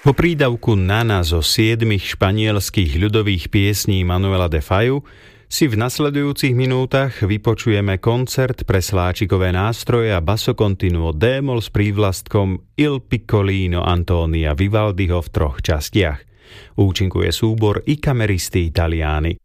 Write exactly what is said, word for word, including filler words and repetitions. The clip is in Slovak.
Po prídavku Nana zo siedmich španielských ľudových piesní Manuela de Fayu si v nasledujúcich minútach vypočujeme koncert pre sláčikové nástroje a basso continuo D-moll s prívlastkom Il Piccolino Antonia Vivaldiho v troch častiach. Účinkuje súbor I Cameristi Italiani.